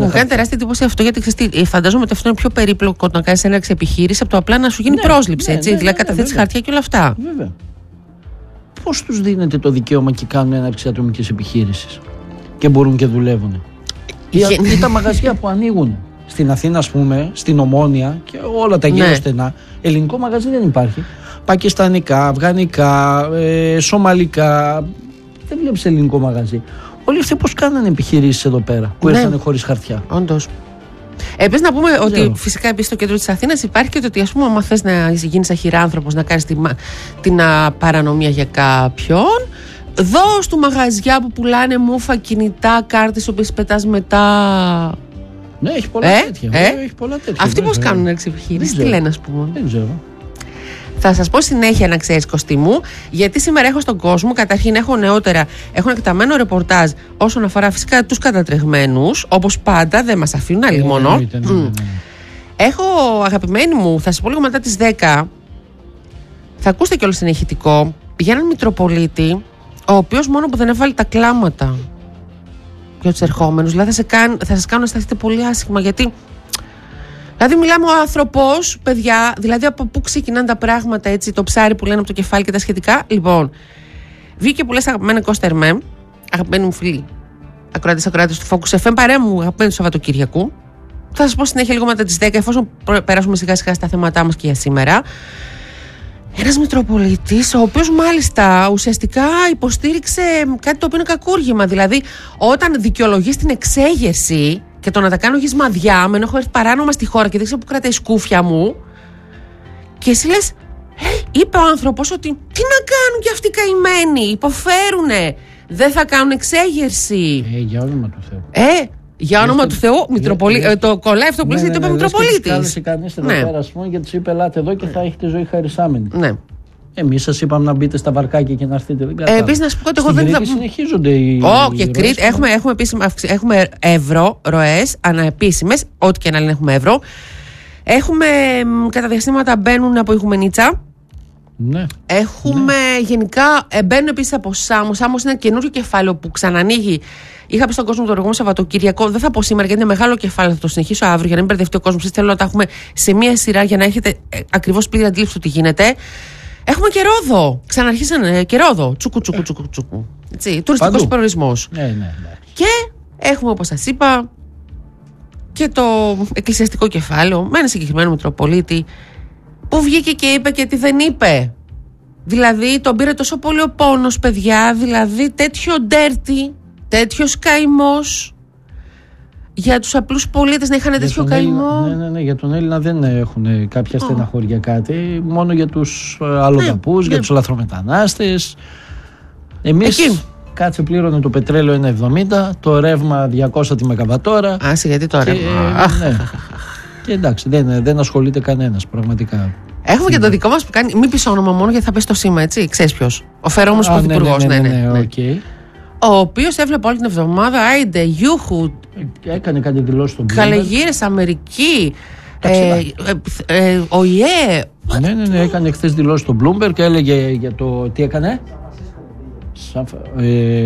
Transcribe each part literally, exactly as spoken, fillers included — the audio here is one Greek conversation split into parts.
Μου κάνει τεράστια εντύπωση αυτό, γιατί ξέρεις, φαντάζομαι ότι αυτό είναι πιο περίπλοκο να κάνεις έναρξη επιχείρηση από το απλά να σου γίνει ναι, πρόσληψη. Ναι, έτσι, ναι, δηλαδή ναι, καταθέτεις χαρτιά και όλα αυτά. Βέβαια. Πώς τους δίνεται το δικαίωμα και κάνουν έναρξη ατομικής επιχείρησης και μπορούν και δουλεύουν? Ή, ή τα μαγαζιά που ανοίγουν στην Αθήνα, ας πούμε, στην Ομόνια και όλα τα γύρω ναι. στενά. Ελληνικό μαγαζί δεν υπάρχει. Πακιστανικά, αφγανικά, ε, σομαλικά. Δεν βλέπεις ελληνικό μαγαζί. Όλοι αυτοί πώς κάνανε επιχειρήσεις εδώ πέρα που ναι. έρθανε χωρίς χαρτιά? Όντως. Επίσης να πούμε δεν ότι ξέρω. Φυσικά επίσης στο κέντρο της Αθήνας υπάρχει και το ότι, ας πούμε, άμα θες να γίνεις αχυράνθρωπος, να κάνεις την, την παρανομία για κάποιον, δώσ' του μαγαζιά που πουλάνε μούφα, κινητά, κάρτες οποίες πετάς μετά. Ναι, έχει πολλά ε? τέτοια. Ε? Έχει πολλά τέτοια. Αυτοί πώς κάνουν εξεπιχείρηση, τι λένε, ας πούμε? Δεν ξέρω. Θα σας πω συνέχεια, να ξέρεις, Κωστή μου, γιατί σήμερα έχω στον κόσμο, καταρχήν έχω νεότερα, έχω εκταμένο ρεπορτάζ όσον αφορά φυσικά τους κατατρεγμένους, όπως πάντα, δεν μας αφήνουν άλλη μόνο. Mm. Ναι, ναι, ναι. Έχω, αγαπημένοι μου, θα σας πω λίγο μετά τις δέκα, θα ακούσετε κιόλας στην ηχητικό, για έναν Μητροπολίτη, ο οποίος μόνο που δεν έβαλε τα κλάματα για τους ερχόμενους, δηλαδή θα, σε κάν, θα σας κάνω να σταθείτε πολύ άσχημα, γιατί... Δηλαδή, μιλάμε ο άνθρωπος, παιδιά, δηλαδή από πού ξεκινάνε τα πράγματα, έτσι, το ψάρι που λένε από το κεφάλι και τα σχετικά. Λοιπόν, βγήκε που λες αγαπημένα Κώστα Ερμέ, αγαπημένοι μου φίλοι, ακροατές ακροατές του Focus εφ εμ, παρέα μου αγαπημένοι του Σαββατοκύριακου. Θα σας πω συνέχεια λίγο μετά τις δέκα, εφόσον περάσουμε σιγά σιγά στα θέματά μας και για σήμερα. Ένας Μητροπολίτης, ο οποίος μάλιστα ουσιαστικά υποστήριξε κάτι το οποίο είναι κακούργημα. Δηλαδή, όταν δικαιολογεί την εξέγερση και το να τα κάνω γυσμαδιά, με έχω έρθει παράνομα στη χώρα και δεν ξέρω που κρατάει η σκούφια μου, και εσύ λες, ε, είπε ο άνθρωπος ότι τι να κάνουν κι αυτοί οι καημένοι, υποφέρουνε, δεν θα κάνουν εξέγερση. Ε, για όνομα του Θεού. Ε, για όνομα του Θεού, Μητροπολί... ε, το κολλάει αυτό που λες, γιατί το είπε Μητροπολίτης. Κάλεσε κανείς εδώ πέρα, ας πούμε, και τους είπε, ελάτε εδώ και θα έχετε ζωή χαρισάμενη. Ναι. Εμείς σας είπαμε να μπείτε στα βαρκάκια και να έρθετε. Ε, Επίσης, να σου πω ότι εγώ δεν θα. Συνεχίζονται οι. Ω, και Κρήτη. Έχουμε, έχουμε, έχουμε ευρώ, ροές, αναεπίσημες, ό,τι και να λένε έχουμε ευρώ. Έχουμε κατά διαστήματα μπαίνουν από Ιγουμενίτσα. Ναι. Έχουμε ναι. γενικά. Μπαίνουν επίσης από Σάμο. Σάμος είναι ένα καινούριο κεφάλαιο που ξανανοίγει. Είχα πει στον κόσμο το προηγούμενο Σαββατοκύριακο, δεν θα πω σήμερα γιατί είναι μεγάλο κεφάλαιο, θα το συνεχίσω αύριο για να μην μπερδευτεί ο κόσμος. Θέλω να τα έχουμε σε μία σειρά για να έχετε ακριβώς πλήρη αντίληψη του τι γίνεται. Έχουμε και Ρόδο. Ξαναρχίσανε και Ρόδο. Τσούκου, τσούκου, τσούκου, τσούκου. Τουριστικός προορισμός. Ναι, ναι, ναι. Και έχουμε, όπως σας είπα, και το εκκλησιαστικό κεφάλαιο με ένα συγκεκριμένο Μητροπολίτη που βγήκε και είπε και τι δεν είπε. Δηλαδή, τον πήρε τόσο πολύ ο πόνος, παιδιά. Δηλαδή, τέτοιο ντέρτι, τέτοιος καημός. Για τους απλούς πολίτες να είχαν τέτοιο καημό. Ναι, ναι, ναι, για τον Έλληνα δεν έχουν κάποια oh. στεναχώρια κάτι. Μόνο για τους αλλοδαπούς, ναι, για ναι. τους λαθρομετανάστες. Εμείς, Εκεί. κάτσε, πλήρωνε το πετρέλαιο ένα εβδομήντα, το ρεύμα διακόσια τη μεγαβατόρα. Άσε, γιατί το ρεύμα. Ναι. Και εντάξει, δεν, δεν ασχολείται κανένας πραγματικά. Έχουμε και το δικό μας που κάνει. Μην πεις όνομα μόνο γιατί θα πέσει το σήμα, έτσι. Ξέρεις ποιος. Ο Φερόμος Πρωθυπουργός. Ναι, ναι, ναι, ναι, ναι, ναι. Okay. Ο οποίος έβλεπε όλη την εβδομάδα, άιντε, Γιούχου. Έκανε κάτι δηλώσει στον Bloomberg. Καλεγύρες, Αμερική, ε, ε, ε, ο ΙΕ. Ναι, ναι, ναι, έκανε χθες δηλώσει στον Bloomberg και έλεγε για το τι έκανε. Ε,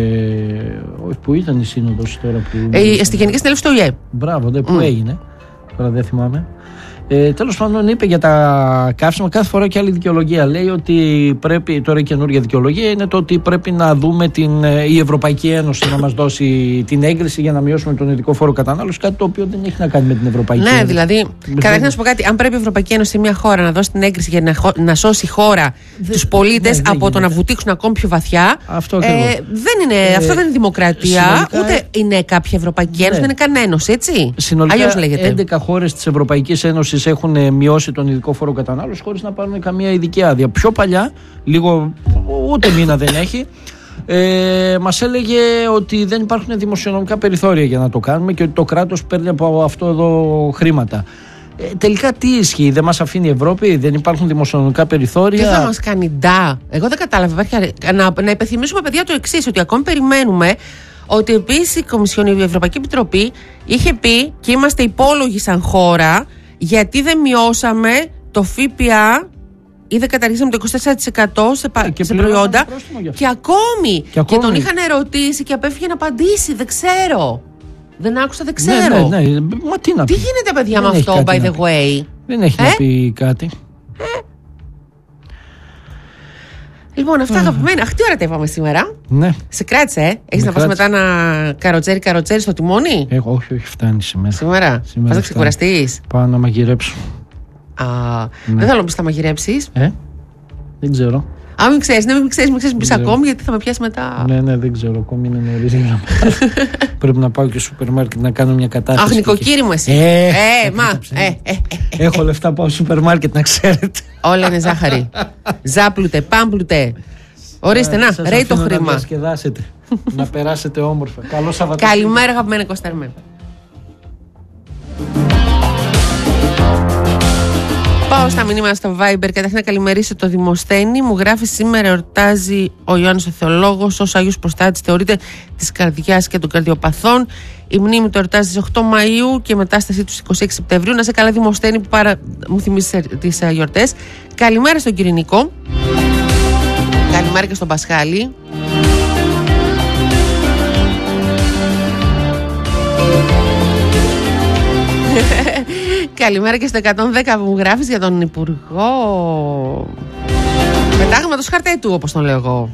που ήταν η σύνοδος τώρα που. Ε, στη Γενική Συνέλευση του ΙΕ. Μπράβο, δε, που mm. έγινε. Τώρα δεν θυμάμαι. Ε, τέλος πάντων, είπε για τα καύσιμα κάθε φορά και άλλη δικαιολογία. Λέει ότι πρέπει, τώρα η καινούργια δικαιολογία είναι το ότι πρέπει να δούμε την, η Ευρωπαϊκή Ένωση να μας δώσει την έγκριση για να μειώσουμε τον ειδικό φόρο κατανάλωση. Κάτι το οποίο δεν έχει να κάνει με την Ευρωπαϊκή ναι, Ένωση. Ναι, δηλαδή, καταρχήν να σου πω κάτι. Αν πρέπει η Ευρωπαϊκή Ένωση σε μια χώρα να δώσει την έγκριση για να, να σώσει χώρα τους πολίτες ναι, από το να βουτήξουν ακόμη πιο βαθιά. Αυτό, ε, δεν είναι, ε, αυτό δεν είναι δημοκρατία, συνολικά, ούτε είναι κάποια Ευρωπαϊκή Ένωση, ναι. δεν είναι καν ένωση, έτσι. Συνολικά, έντεκα χώρες της Ευρωπαϊκής Ένωσης έχουν μειώσει τον ειδικό φόρο κατανάλωση χωρίς να πάρουν καμία ειδική άδεια. Πιο παλιά, λίγο ούτε μήνα δεν έχει, ε, μας έλεγε ότι δεν υπάρχουν δημοσιονομικά περιθώρια για να το κάνουμε και ότι το κράτος παίρνει από αυτό εδώ χρήματα. Ε, τελικά τι ισχύει, δεν μας αφήνει η Ευρώπη, δεν υπάρχουν δημοσιονομικά περιθώρια. Τι θα μας κάνει ντα. Εγώ δεν κατάλαβα. Να, να υπενθυμίσουμε, παιδιά, το εξής, ότι ακόμη περιμένουμε ότι επίσης η Κομισιόν, η Ευρωπαϊκή Επιτροπή είχε πει και είμαστε υπόλογοι σαν χώρα. Γιατί δεν μειώσαμε το ΦΠΑ ή δεν καταργήσαμε το είκοσι τέσσερα τοις εκατό σε, πα... σε προϊόντα και ακόμη. Και, ακόμη. Και τον είχαν ερωτήσει και απέφυγε να απαντήσει. Δεν ξέρω. Δεν άκουσα, δεν ξέρω. Ναι, ναι, ναι. Μα τι να πει. Τι γίνεται, παιδιά, δεν με αυτό, by the way. Δεν έχει ε? να πει κάτι. Ε? Λοιπόν, αυτά αγαπημένα. Αχ, τι ώρα τα είπαμε σήμερα. Ναι. Σε κράτησε, ε. Έχεις να πας μετά ένα καροτσέρι καροτσέρι στο τιμόνι. Εγώ, όχι, όχι, φτάνει σήμερα. Σήμερα. Πας να ξεκουραστείς. Πάω να μαγειρέψω. Α, ναι. Δεν θέλω να πεις θα μαγειρέψεις. Ε, δεν ξέρω. Α, μην ξέρεις, ναι, μην ξέρεις, μην ξέρεις, μην πεις ακόμη, γιατί θα με πιάσει μετά. Ναι, ναι, δεν ξέρω, ακόμη είναι νωρίς. Πρέπει να πάω και στο σούπερ μάρκετ να κάνω μια κατάσταση. Αχ, νοικοκύρη μου εσύ. Ε, ε, μα. Ε, ε, ε, ε, Έχω λεφτά, πάω στο σούπερ μάρκετ, να ξέρετε. Όλα είναι ζάχαρη. Ζάπλουτε, πάμπλουτε. Ορίστε, να, ρέει το χρήμα. Να διασκεδάσετε, να περάσετε όμορφα. Καλό Σαββατοκύριακο. Καλημέρα, αγαπημένα Κωνσταρμέ. Πάω στα μηνύματα στο Viber. Καταρχήν να καλημερίσω το Δημοσθένη. Μου γράφει: σήμερα εορτάζει ο Ιωάννης ο Θεολόγος. Ως Άγιος Προστάτης θεωρείται της καρδιάς και των καρδιοπαθών. Η μνήμη του εορτάζει στις οκτώ Μαΐου και η μετάστασή του στις είκοσι έξι Σεπτεμβρίου. Να σε καλά, Δημοσθένη, που παρα... μου θυμίζει τις γιορτές. Καλημέρα στον Κυρηνικό. Καλημέρα και στον Πασχάλη. Καλημέρα και στο εκατόν δέκα που μου γράφεις για τον Υπουργό Πετάγματος Χαρτέτου, όπως τον λέω εγώ.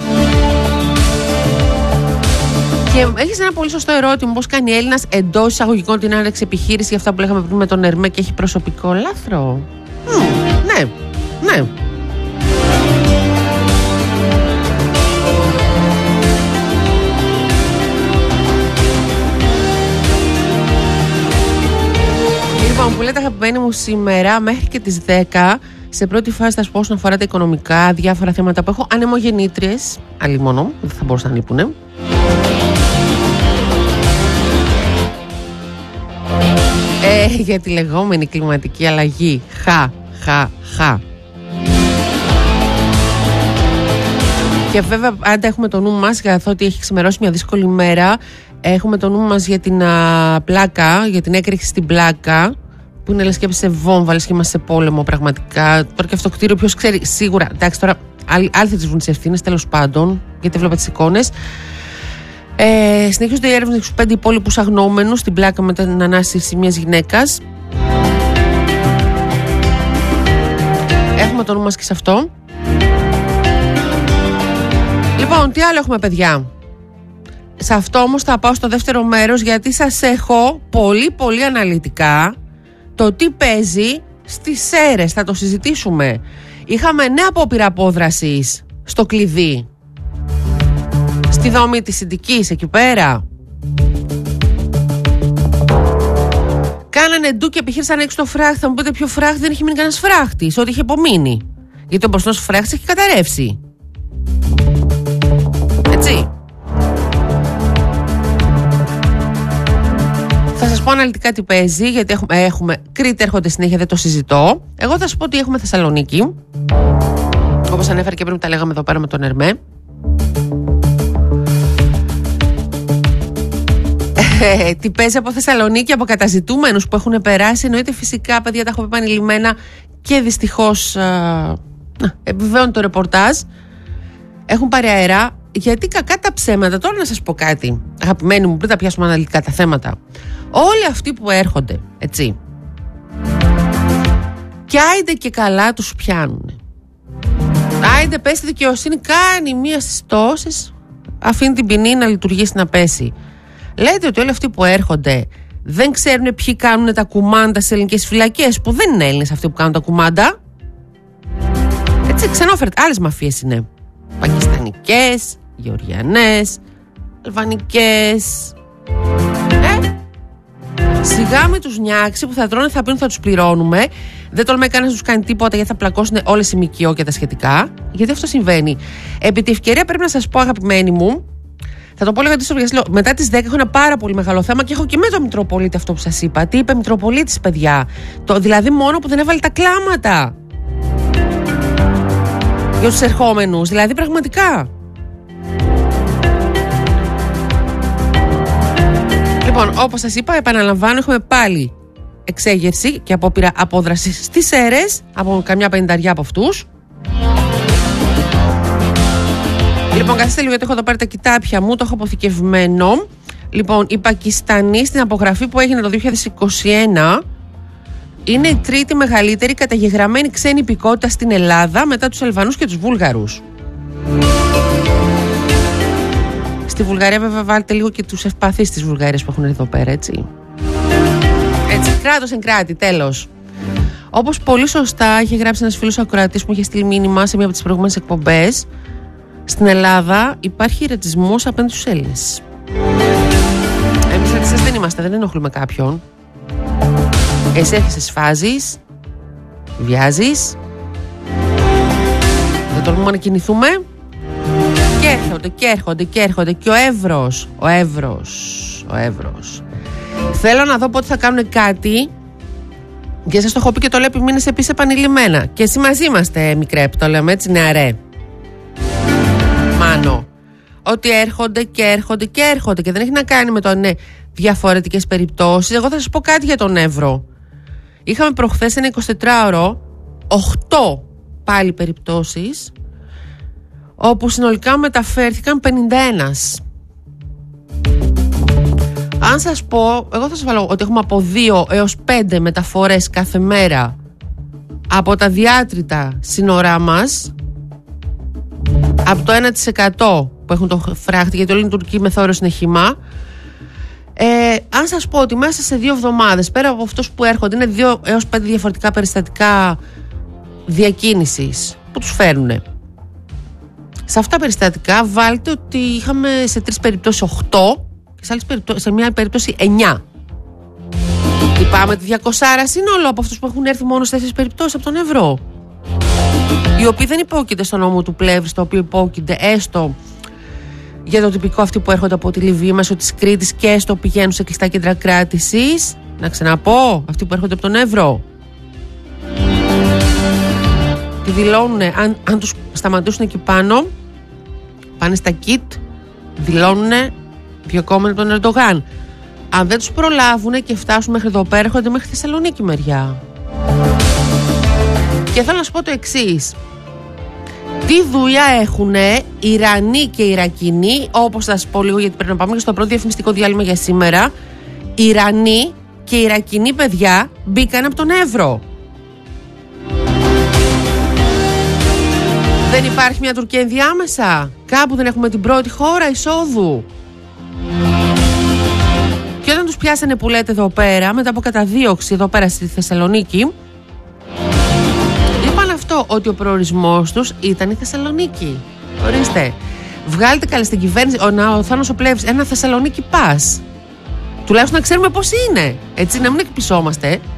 Και έχεις ένα πολύ σωστό ερώτημα. Πώς κάνει Έλληνας εντός εισαγωγικών την άνοιξη επιχείρηση για αυτά που λέγαμε πριν με τον Ερμέ και έχει προσωπικό λάθρο? Mm, ναι, ναι. Λοιπόν, που λέτε αγαπημένοι μου σήμερα μέχρι και τις δέκα, σε πρώτη φάση θα σου πω όσον αφορά τα οικονομικά, διάφορα θέματα που έχω. Ανεμογεννήτριες, αλλήμωνο, δεν θα μπορούσαν να λείπουνε. Ε, για τη λεγόμενη κλιματική αλλαγή. Χα, χα, χα. Και βέβαια, αν έχουμε το νου μας, καθότι έχει ξημερώσει μια δύσκολη μέρα, έχουμε το νου μας για την α, πλάκα, για την έκρηξη στην πλάκα, που είναι λες και σε βόμβα, λες και είμαστε σε πόλεμο πραγματικά. Τώρα και αυτό το κτίριο, ποιος ξέρει, σίγουρα. Εντάξει, τώρα άλλοι θα τις βρουν τις ευθύνες, τέλος πάντων, γιατί βλέπα τις εικόνες. Ε, συνεχίζονται οι έρευνες στους πέντε υπόλοιπους αγνοούμενους στην πλάκα μετά την ανάστηση μιας γυναίκας. Έχουμε το νου μας και σε αυτό. Λοιπόν, τι άλλο έχουμε, παιδιά? Σε αυτό όμως θα πάω στο δεύτερο μέρος, γιατί σας έχω πολύ πολύ αναλυτικά το τι παίζει στις ΣΕΡΕΣ. Θα το συζητήσουμε. Είχαμε νέα απόπειρα απόδρασης στο κλειδί, στη δομή της Συντικής εκεί πέρα. Κάνανε ντου και επιχείρησαν να ανοίξουν το φράχτη. Θα μου πείτε ποιο φράχτη? Δεν έχει μείνει κανένας φράχτης, ό,τι είχε απομείνει, γιατί ο μπροστινός φράχτης έχει καταρρεύσει. Έτσι. Θα σας πω αναλυτικά τι παίζει, γιατί έχουμε, έχουμε Κρήτη, έρχονται συνέχεια, δεν το συζητώ. Εγώ θα σας πω ότι έχουμε Θεσσαλονίκη, όπως ανέφερα και πριν, τα λέγαμε εδώ πέρα με τον Ερμέ. Ε, τι παίζει από Θεσσαλονίκη, από καταζητούμενους που έχουν περάσει. Εννοείται φυσικά, παιδιά, τα έχω πει επανειλημμένα και δυστυχώς επιβεβαίων το ρεπορτάζ. Έχουν πάρει αερά. Γιατί κακά τα ψέματα, τώρα να σας πω κάτι, αγαπημένοι μου, πριν τα πιάσουμε αναλυτικά τα θέματα. Όλοι αυτοί που έρχονται, έτσι, και άιντε και καλά τους πιάνουν. Άιντε πέσει τη δικαιοσύνη, κάνει μία στις τόσες, αφήνει την ποινή να λειτουργήσει, να πέσει. Λέτε ότι όλοι αυτοί που έρχονται δεν ξέρουν ποιοι κάνουν τα κουμάντα στις ελληνικές φυλακές, που δεν είναι Έλληνες αυτοί που κάνουν τα κουμάντα. Έτσι, ξενόφερτα, άλλες μαφίες είναι. Πακιστανικές, Γεωργιανές, Αλβανικές. Ε, σιγά με τους νιάξει που θα τρώνε, θα πίνουν, θα τους πληρώνουμε. Δεν τολμάει κανένας να τους κάνει τίποτα, γιατί θα πλακώσουν όλες οι ΜΚΟ και τα σχετικά. Γιατί αυτό συμβαίνει. Επί τη ευκαιρία πρέπει να σας πω, αγαπημένοι μου, θα το πω λίγο στο βιασίλο. Μετά τις δέκα έχω ένα πάρα πολύ μεγάλο θέμα και έχω και με τον Μητροπολίτη αυτό που σας είπα. Τι είπε Μητροπολίτης, παιδιά? Το, δηλαδή μόνο που δεν έβαλε τα κλάματα για τους ερχόμενους. Δηλαδή πραγματικά. Λοιπόν, όπως σας είπα, επαναλαμβάνω, έχουμε πάλι εξέγερση και απόπειρα απόδραση στις ΣΕΡΕΣ από καμιά πενηνταριά από αυτούς. Λοιπόν, καθίστε λίγο, γιατί έχω εδώ πέρα τα κοιτάπια μου, το έχω αποθηκευμένο. Λοιπόν, οι Πακιστανοί στην απογραφή που έγινε το δύο χιλιάδες είκοσι ένα είναι η τρίτη μεγαλύτερη καταγεγραμμένη ξένη υπηκότητα στην Ελλάδα μετά τους Αλβανούς και τους Βούλγαρους. Στη Βουλγαρία βέβαια βάλτε λίγο και τους ευπαθείς της Βουλγαρίας που έχουν εδώ πέρα, έτσι. Έτσι, κράτος εν κράτη, τέλος. Όπως πολύ σωστά είχε γράψει ένας φίλος ακροατής που μου είχε στείλει μήνυμα σε μία από τις προηγούμενες εκπομπές, στην Ελλάδα υπάρχει ρατσισμός απέναντι στους Έλληνες. Εμείς ρατσιστές δεν είμαστε, δεν ενοχλούμε κάποιον. Εσύ έρχεσαι, σφάζεις, βιάζεις, δεν τολμούμε να κινηθούμε και έρχονται και έρχονται και έρχονται και ο Εύρος, ο Εύρος, ο Εύρος. Θέλω να δω πότε θα κάνουν κάτι και σας το έχω πει και το λέω επί μήνες επίσης επανειλημμένα. Και εσύ μαζί είμαστε, μικρέ, το λέμε έτσι, νεαρέ. Μάνο. Ότι έρχονται και έρχονται και έρχονται και δεν έχει να κάνει με το αν είναι διαφορετικές περιπτώσεις. Εγώ θα σας πω κάτι για τον Εύρο. Είχαμε προχθές ένα εικοσιτετράωρο, οκτώ πάλι περιπτώσεις, όπου συνολικά μεταφέρθηκαν πενήντα ένα. Αν σας πω, εγώ θα σας βάλω ότι έχουμε από δύο έως πέντε μεταφορές κάθε μέρα από τα διάτρητα σύνορά μας, από το ένα τοις εκατό που έχουν το φράχτη, γιατί όλη η τουρκική μεθόριος είναι χυμά. Ε, αν σας πω ότι μέσα σε δύο εβδομάδες, πέρα από αυτούς που έρχονται, είναι δύο έως πέντε διαφορετικά περιστατικά διακίνησης που τους φέρνουν. Σε αυτά τα περιστατικά βάλτε ότι είχαμε σε τρεις περιπτώσεις οκτώ και σε, άλλες περιπτώσεις, σε μια περίπτωση εννιά. Είπαμε τη διακόσια σύνολο από αυτούς που έχουν έρθει μόνο σε τέσσερις περιπτώσεις από τον Εύρο, οι οποίοι δεν υπόκειται στο νόμο του Πλεύρη, στο οποίο υπόκειται έστω για το τυπικό αυτοί που έρχονται από τη Λιβύη μέσω της Κρήτης και έστω πηγαίνουν σε κλειστά κέντρα κράτησης. Να ξαναπώ, αυτοί που έρχονται από τον Εύρο τη δηλώνουν, αν, αν τους σταματήσουν εκεί πάνω, πάνε στα κιτ, δηλώνουν διωκόμενοι από τον Ερντογάν. Αν δεν τους προλάβουν και φτάσουν μέχρι εδώ πέρα, έρχονται μέχρι Θεσσαλονίκη μεριά. Και θέλω να σου πω το εξής. Τι δουλειά έχουν Ιρανοί και Ιρακινοί, όπως θα σας πω λίγο, γιατί πρέπει να πάμε και στο πρώτο διαφημιστικό διάλειμμα για σήμερα. Ιρανοί και Ιρακινοί παιδιά μπήκαν από τον Εύρο. Δεν υπάρχει μια Τουρκία ενδιάμεσα? Κάπου δεν έχουμε την πρώτη χώρα εισόδου? Και όταν τους πιάσανε που λέτε εδώ πέρα, μετά από καταδίωξη εδώ πέρα στη Θεσσαλονίκη, είπαν αυτό, ότι ο προορισμός τους ήταν η Θεσσαλονίκη. Ορίστε, βγάλετε καλή στην κυβέρνηση, ο Θάνος ο Πλεύρης, ένα Θεσσαλονίκη πας. Τουλάχιστον να ξέρουμε πώς είναι, έτσι, να μην εκπλησόμαστε.